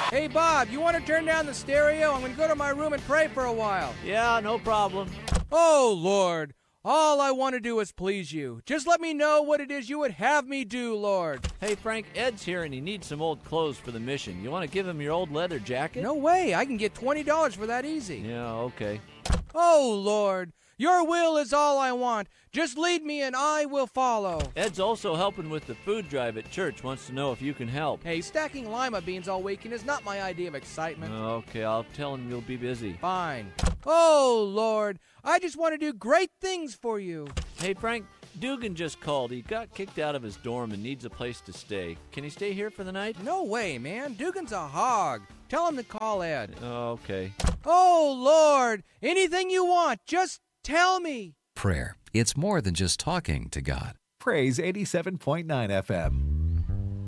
Hey, Bob, you want to turn down the stereo? I'm going to go to my room and pray for a while. Yeah, no problem. Oh, Lord, all I want to do is please you. Just let me know what it is you would have me do, Lord. Hey, Frank, Ed's here and he needs some old clothes for the mission. You want to give him your old leather jacket? No way. I can get $20 for that easy. Yeah, okay. Oh, Lord, your will is all I want. Just lead me and I will follow. Ed's also helping with the food drive at church. Wants to know if you can help. Hey, stacking lima beans all weekend is not my idea of excitement. Okay, I'll tell him you'll be busy. Fine. Oh, Lord, I just want to do great things for you. Hey, Frank, Dugan just called. He got kicked out of his dorm and needs a place to stay. Can he stay here for the night? No way, man. Dugan's a hog. Tell him to call Ed. Okay. Oh, Lord, anything you want, just tell me. Prayer. It's more than just talking to God. Praise 87.9 FM.